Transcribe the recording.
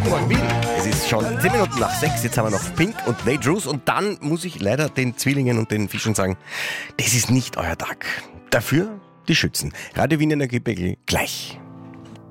Guten Morgen, Wien. Es ist schon 10 Minuten nach 6. Jetzt haben wir noch Pink und Nate Drews. Und dann muss ich leider den Zwillingen und den Fischern sagen, das ist nicht euer Tag. Dafür die Schützen. Radio Wien Energiebiegel gleich.